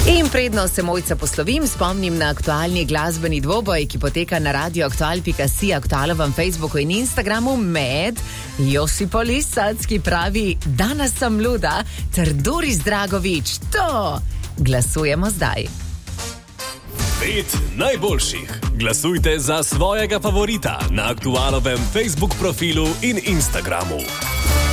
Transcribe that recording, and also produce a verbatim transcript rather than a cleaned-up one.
In predno se Mojca poslovim, spomnim na aktualni glasbeni dvoboj, ki poteka na radio aktual pika si, aktualovem Facebooku in Instagramu med Josipo Lisac, ki pravi, danes sem luda, ter Doris Dragovič. To glasujemo zdaj. Pet najboljših. Glasujte za svojega favorita na aktualovem Facebook profilu in Instagramu.